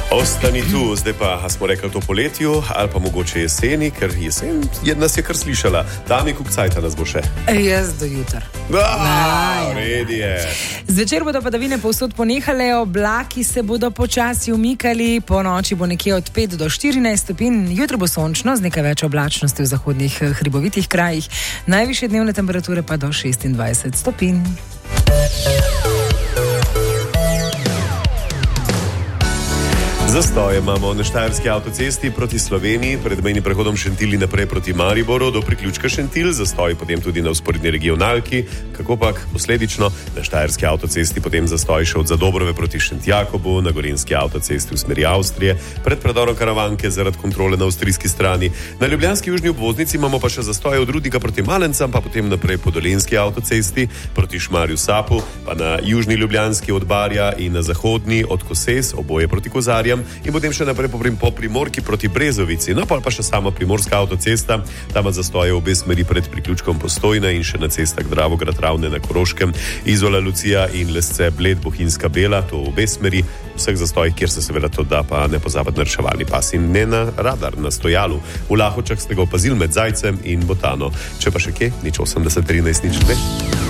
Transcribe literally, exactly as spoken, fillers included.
Ostani tu, zdaj pa smo rekli to poletju ali pa mogoče jeseni, ker jesen je, nas je kar slišala. Dami, koliko cajta nas bo še? E, jaz do jutra. Da, redi je. Zvečer bodo padavine povsod ponehale, oblaki se bodo počasi umikali, po noči bo nekje od pet do štirinajst stopinj, jutro bo sončno z nekaj več oblačnosti v zahodnih hribovitih krajih, najvišje dnevne temperature pa do šestindvajset stopinj. Zastoj imamo na štajerski avtocesti proti Sloveniji, pred mejnim prehodom Šentilj in naprej proti Mariboru, do priključka Šentilj, zastoj potem tudi na vzporedni regionalki, kakopak posledično na štajerski avtocesti potem zastoj še od Zadobrove proti Šentjakobu, na gorenjski avtocesti v smeri Avstrije, pred predorom Karavanke zaradi kontrole na avstrijski strani. Na ljubljanski južni obvoznici imamo pa še zastoj od Rudnika proti Malencam, pa potem naprej po dolenjski avtocesti proti Šmarju Sapu, pa na južni ljubljanski od Barja in na zahodni od Koses, oboje proti Kozarjem, in potem še naprej po Primorki proti Brezovici, no pa še sama primorska avtocesta, tam zastoje v obe smeri pred priključkom Postojna in še na cestah Dravograd Ravne na Koroškem, Izola Lucija in Lesce Bled Bohinjska Bela, to v obe smeri, vseh zastojih, kjer se seveda to da, pa ne pozabiti na reševalni pas in ne na radar, na stojalu. V Lahočah ste ga opazili med Zajcem in Botano. Če pa še kje, nič osemdeset trinajst nič dve.